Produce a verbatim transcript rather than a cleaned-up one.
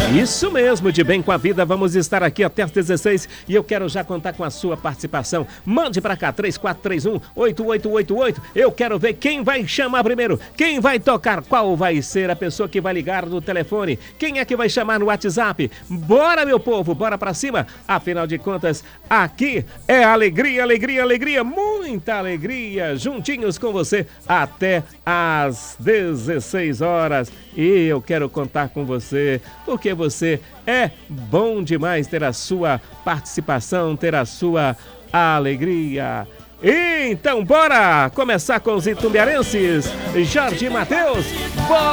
Isso mesmo, de bem com a vida, vamos estar aqui até às dezesseis e eu quero já contar com a sua participação. Mande pra cá, três quatro três um, oito oito oito oito. Eu quero ver quem vai chamar primeiro, quem vai tocar, qual vai ser a pessoa que vai ligar no telefone, quem é que vai chamar no WhatsApp. Bora, meu povo, bora pra cima. Afinal de contas, aqui é alegria, alegria, alegria, muita alegria, juntinhos com você até às dezesseis horas. E eu quero contar com você, porque você é bom demais ter a sua participação, ter a sua alegria. Então, bora começar com os itumbiarenses. Jorge Mateus, bora!